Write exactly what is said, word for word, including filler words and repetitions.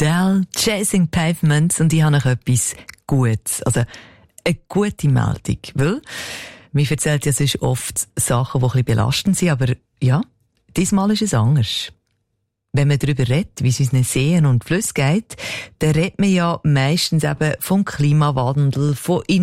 Adele, Chasing Pavements, und ich habe noch etwas Gutes, also eine gute Meldung, weil mir erzählt ja sonst oft Sachen, die ein bisschen belastend sind, aber ja, diesmal ist es anders. Wenn man darüber redet, wie es unseren Seen und Flüssen geht, dann redet man ja meistens eben vom Klimawandel, von